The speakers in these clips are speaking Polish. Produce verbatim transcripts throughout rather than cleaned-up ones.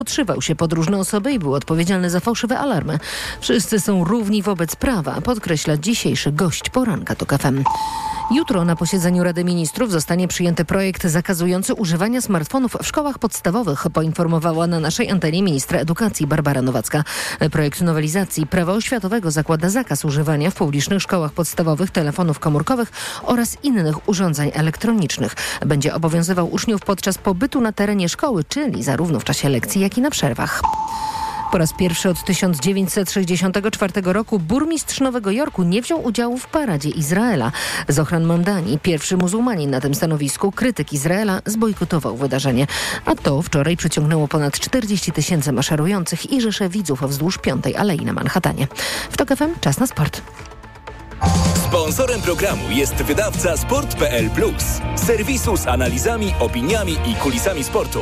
Podszywał się pod różne osoby i był odpowiedzialny za fałszywe alarmy. Wszyscy są równi wobec prawa, podkreśla dzisiejszy gość poranka TOK F M. Jutro na posiedzeniu Rady Ministrów zostanie przyjęty projekt zakazujący używania smartfonów w szkołach podstawowych, poinformowała na naszej antenie ministra edukacji Barbara Nowacka. Projekt nowelizacji prawa oświatowego zakłada zakaz używania w publicznych szkołach podstawowych telefonów komórkowych oraz innych urządzeń elektronicznych. Będzie obowiązywał uczniów podczas pobytu na terenie szkoły, czyli zarówno w czasie lekcji, jak i na przerwach. Po raz pierwszy od tysiąc dziewięćset sześćdziesiątego czwartego roku burmistrz Nowego Jorku nie wziął udziału w paradzie Izraela. Zohran Mamdani, pierwszy muzułmanin na tym stanowisku, krytyk Izraela, zbojkotował wydarzenie. A to wczoraj przyciągnęło ponad czterdzieści tysięcy maszerujących i rzesze widzów wzdłuż Piątej Alei na Manhattanie. W TOK F M czas na sport. Sponsorem programu jest wydawca sport kropka p l plus, serwisu z analizami, opiniami i kulisami sportu.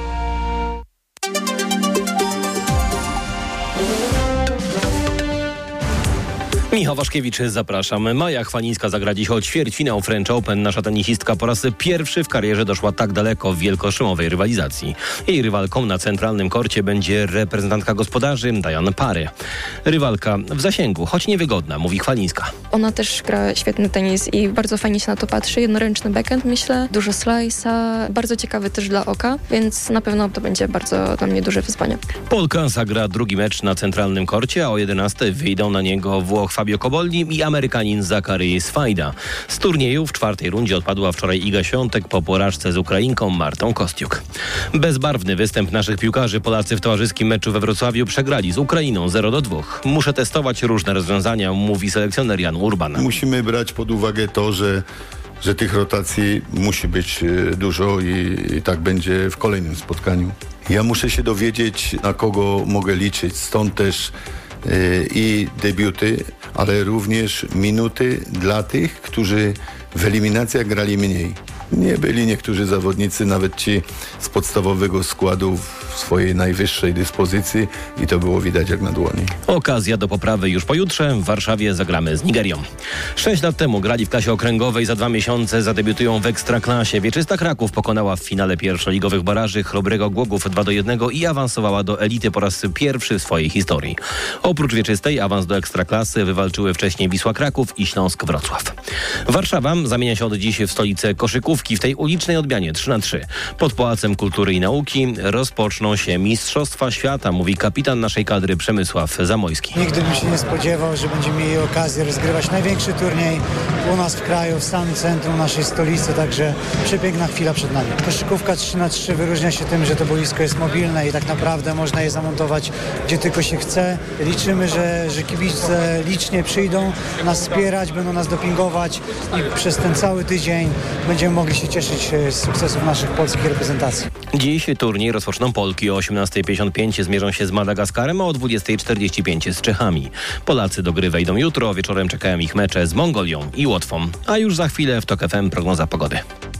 Michał Waszkiewicz, zapraszam. Maja Chwalińska zagra dziś o ćwierćfinał French Open. Nasza tenisistka po raz pierwszy w karierze doszła tak daleko w wielkoszymowej rywalizacji. Jej rywalką na centralnym korcie będzie reprezentantka gospodarzy Diane Parry. Rywalka w zasięgu, choć niewygodna, mówi Chwalińska. Ona też gra świetny tenis i bardzo fajnie się na to patrzy. Jednoręczny backhand, myślę, dużo slice'a, bardzo ciekawy też dla oka, więc na pewno to będzie bardzo dla mnie duże wyzwanie. Polka zagra drugi mecz na centralnym korcie, a o jedenastej wyjdą na niego Włoch Fabio Cobolli i Amerykanin Zachary Swajda. Z turnieju w czwartej rundzie odpadła wczoraj Iga Świątek po porażce z Ukrainką Martą Kostiuk. Bezbarwny występ naszych piłkarzy. Polacy w towarzyskim meczu we Wrocławiu przegrali z Ukrainą zero do dwóch. Muszę testować różne rozwiązania, mówi selekcjoner Jan Urban. Musimy brać pod uwagę to, że że tych rotacji musi być dużo i, i tak będzie w kolejnym spotkaniu. Ja muszę się dowiedzieć, na kogo mogę liczyć, stąd też yy, i debiuty, ale również minuty dla tych, którzy w eliminacjach grali mniej. Nie byli niektórzy zawodnicy, nawet ci z podstawowego składu w swojej najwyższej dyspozycji i to było widać jak na dłoni. Okazja do poprawy już pojutrze. W Warszawie zagramy z Nigerią. Sześć lat temu grali w klasie okręgowej, za dwa miesiące zadebiutują w Ekstraklasie. Wieczysta Kraków pokonała w finale pierwszoligowych baraży Chrobrego Głogów dwa do jednego i awansowała do elity po raz pierwszy w swojej historii. Oprócz Wieczystej awans do Ekstraklasy wywalczyły wcześniej Wisła Kraków i Śląsk Wrocław. Warszawa zamienia się od dziś w stolicę koszykówki. W tej ulicznej odmianie trzy na trzy pod Pałacem Kultury i Nauki rozpoczną się Mistrzostwa Świata, mówi kapitan naszej kadry Przemysław Zamojski. Nigdy bym się nie spodziewał, że będziemy mieli okazję rozgrywać największy turniej u nas w kraju, w samym centrum naszej stolicy, także przepiękna chwila przed nami. Koszykówka trzy na trzy wyróżnia się tym, że to boisko jest mobilne i tak naprawdę można je zamontować gdzie tylko się chce. Liczymy, że, że kibice licznie przyjdą nas wspierać, będą nas dopingować i przez ten cały tydzień będziemy mogli się cieszyć z sukcesów naszych polskich reprezentacji. Dziś turniej rozpoczną Polki. O osiemnastej pięćdziesiąt pięć zmierzą się z Madagaskarem, a o dwudziestej czterdzieści pięć z Czechami. Polacy do gry wejdą jutro, wieczorem czekają ich mecze z Mongolią i Łotwą. A już za chwilę w TOK F M prognoza pogody.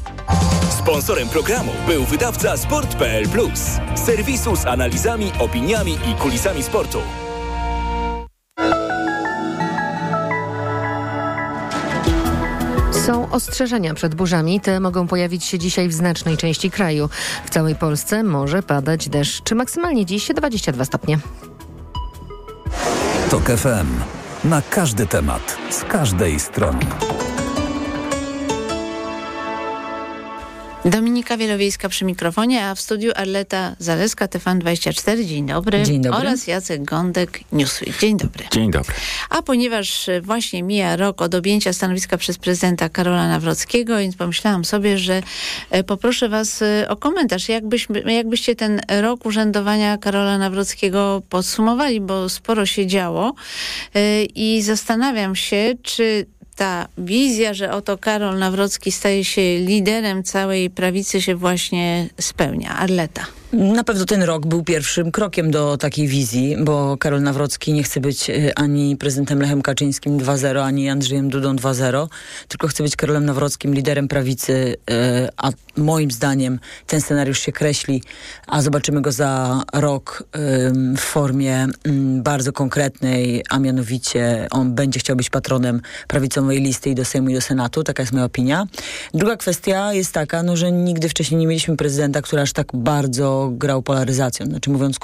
Sponsorem programu był wydawca sport kropka p l plus, serwisu z analizami, opiniami i kulisami sportu. Są ostrzeżenia przed burzami. Te mogą pojawić się dzisiaj w znacznej części kraju. W całej Polsce może padać deszcz. Maksymalnie dziś dwadzieścia dwa stopnie. TOK F M. Na każdy temat. Z każdej strony. Dominika Wielowiejska przy mikrofonie, a w studiu Arleta Zaleska, T V N dwadzieścia cztery. Dzień dobry. Dzień dobry. Oraz Jacek Gądek, Newsweek. Dzień dobry. Dzień dobry. A ponieważ właśnie mija rok od objęcia stanowiska przez prezydenta Karola Nawrockiego, więc pomyślałam sobie, że poproszę was o komentarz. Jakbyśmy, jakbyście ten rok urzędowania Karola Nawrockiego podsumowali, bo sporo się działo i zastanawiam się, czy ta wizja, że oto Karol Nawrocki staje się liderem całej prawicy, się właśnie spełnia. Arleta. Na pewno ten rok był pierwszym krokiem do takiej wizji, bo Karol Nawrocki nie chce być ani prezydentem Lechem Kaczyńskim dwa zero, ani Andrzejem Dudą dwa zero, tylko chce być Karolem Nawrockim, liderem prawicy, a moim zdaniem ten scenariusz się kreśli, a zobaczymy go za rok w formie bardzo konkretnej, a mianowicie on będzie chciał być patronem prawicowo nowej listy i do Sejmu i do Senatu. Taka jest moja opinia. Druga kwestia jest taka, no, że nigdy wcześniej nie mieliśmy prezydenta, który aż tak bardzo grał polaryzacją. Znaczy mówiąc